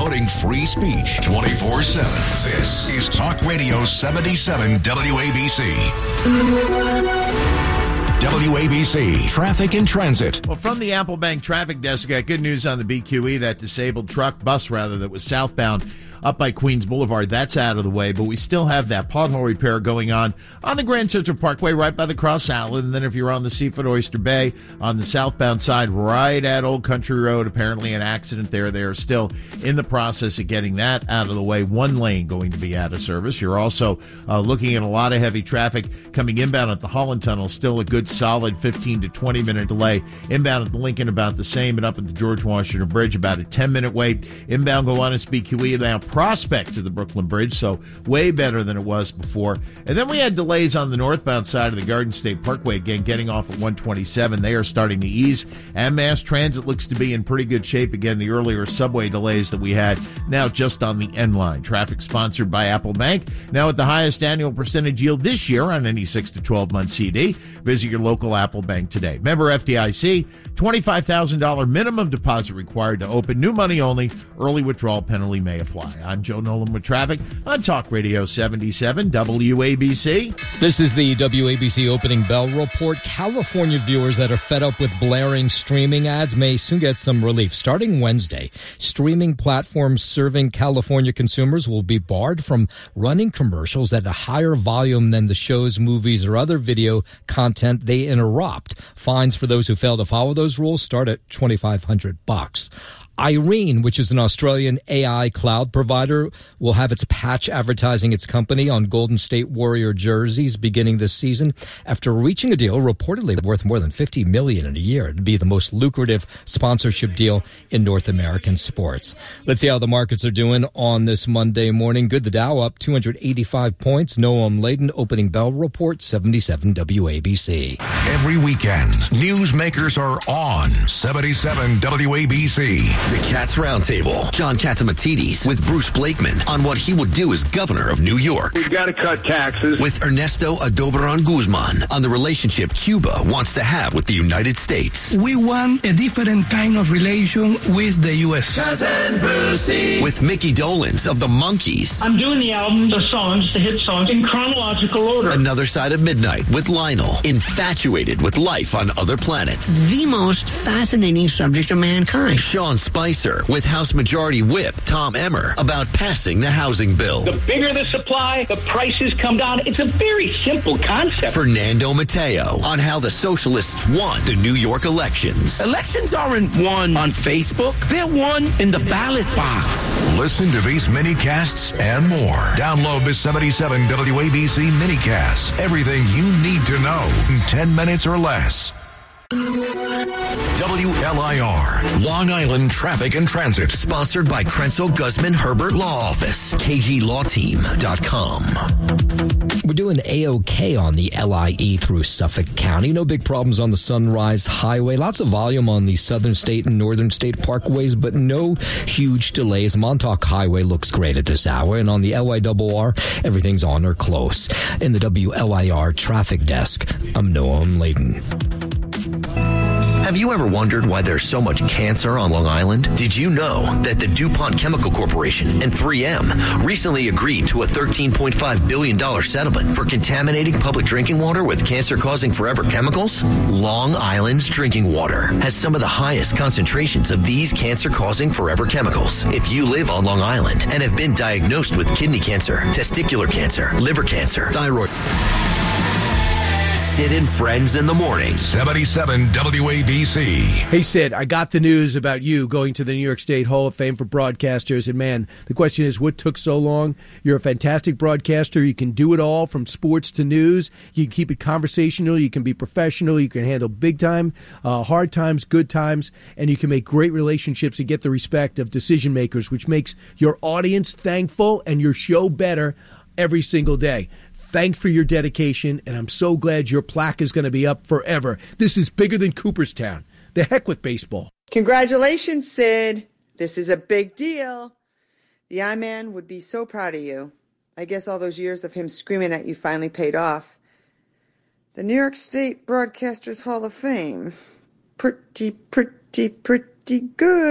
promoting free speech 24/7. This is Talk Radio 77 WABC. WABC Traffic and Transit. Well, from the Apple Bank traffic desk, I got good news on the BQE, that disabled bus that was southbound up by Queens Boulevard. That's out of the way, but we still have that pothole repair going on the Grand Central Parkway right by the Cross Outlet. And then if you're on the Seafood Oyster Bay on the southbound side right at Old Country Road, apparently an accident there. They are still in the process of getting that out of the way. One lane going to be out of service. You're also looking at a lot of heavy traffic coming inbound at the Holland Tunnel. Still a good solid 15 to 20 minute delay. Inbound at the Lincoln about the same, and up at the George Washington Bridge about a 10-minute wait. Inbound Gowanus BQE now Prospect to the Brooklyn Bridge, so way better than it was before. And then we had delays on the northbound side of the Garden State Parkway, again, getting off at 127. They are starting to ease, and mass transit looks to be in pretty good shape. Again, the earlier subway delays that we had now just on the N line. Traffic sponsored by Apple Bank, now at the highest annual percentage yield this year on any 6 to 12-month CD. Visit your local Apple Bank today. Member FDIC, $25,000 minimum deposit required to open. New money only. Early withdrawal penalty may apply. I'm Joe Nolan with traffic on Talk Radio 77 WABC. This is the WABC opening bell report. California viewers that are fed up with blaring streaming ads may soon get some relief. Starting Wednesday, streaming platforms serving California consumers will be barred from running commercials at a higher volume than the shows, movies, or other video content they interrupt. Fines for those who fail to follow those rules start at $2,500. Irene, which is an Australian AI cloud provider, will have its patch advertising its company on Golden State Warrior jerseys beginning this season after reaching a deal reportedly worth more than $50 million in a year to be the most lucrative sponsorship deal in North American sports. Let's see how the markets are doing on this Monday morning. Good, the Dow up 285 points. Noam Laden, opening bell report, 77 WABC. Every weekend, newsmakers are on 77 WABC. The Cats Roundtable. John Catsimatidis with Bruce Blakeman on what he would do as governor of New York. We've got to cut taxes. With Ernesto Adobran Guzman on the relationship Cuba wants to have with the United States. We want a different kind of relation with the U.S. Cousin Brucey. With Mickey Dolenz of the Monkees. I'm doing the album, the songs, the hit songs, in chronological order. Another Side of Midnight with Lionel, infatuated with life on other planets. The most fascinating subject of mankind. Sean Spicer with House Majority Whip Tom Emmer about passing the housing bill. The bigger the supply, the prices come down. It's a very simple concept. Fernando Mateo on how the socialists won the New York elections. Elections aren't won on Facebook. They're won in the ballot box. Listen to these mini-casts and more. Download the 77 WABC mini-casts. Everything you need to know in 10 minutes or less. WLIR, Long Island Traffic and Transit. Sponsored by Krenzel Guzman Herbert Law Office. KGLawTeam.com. We're doing A-OK on the LIE through Suffolk County. No big problems on the Sunrise Highway. Lots of volume on the Southern State and Northern State Parkways, but no huge delays. Montauk Highway looks great at this hour. And on the LIRR, everything's on or close. In the WLIR traffic desk, I'm Noam Laden. Have you ever wondered why there's so much cancer on Long Island? Did you know that the DuPont Chemical Corporation and 3M recently agreed to a $13.5 billion settlement for contaminating public drinking water with cancer-causing forever chemicals? Long Island's drinking water has some of the highest concentrations of these cancer-causing forever chemicals. If you live on Long Island and have been diagnosed with kidney cancer, testicular cancer, liver cancer, thyroid... Sid and Friends in the Morning. 77 WABC. Hey, Sid, I got the news about you going to the New York State Hall of Fame for broadcasters. And, man, the question is, what took so long? You're a fantastic broadcaster. You can do it all from sports to news. You can keep it conversational. You can be professional. You can handle big time, hard times, good times. And you can make great relationships and get the respect of decision makers, which makes your audience thankful and your show better every single day. Thanks for your dedication, and I'm so glad your plaque is going to be up forever. This is bigger than Cooperstown. The heck with baseball. Congratulations, Sid. This is a big deal. The I-Man would be so proud of you. I guess all those years of him screaming at you finally paid off. The New York State Broadcasters Hall of Fame. Pretty good.